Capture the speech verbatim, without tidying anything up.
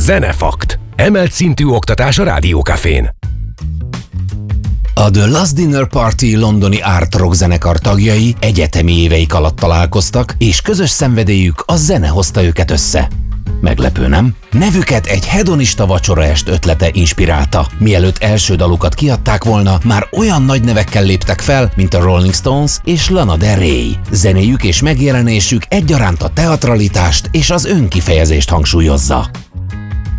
Zenefakt. Emelt szintű oktatás a Rádiókafén. A The Last Dinner Party londoni art rock zenekar tagjai egyetemi éveik alatt találkoztak, és közös szenvedélyük a zene hozta őket össze. Meglepő, nem? Nevüket egy hedonista vacsoraest ötlete inspirálta. Mielőtt első dalukat kiadták volna, már olyan nagy nevekkel léptek fel, mint a Rolling Stones és Lana Del Rey. Zenéjük és megjelenésük egyaránt a teatralitást és az önkifejezést hangsúlyozza.